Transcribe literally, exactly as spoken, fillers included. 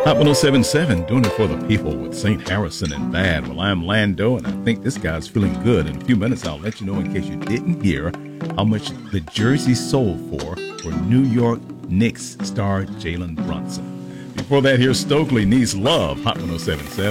Hot ten seventy-seven, doing it for the people with Saint Harrison and Bad. Well, I'm Lando, and I think this guy's feeling good. In a few minutes, I'll let you know, in case you didn't hear, how much the jersey sold for for New York Knicks star Jalen Brunson. Before that, here's Stokely Needs Love, Hot ten seventy-seven.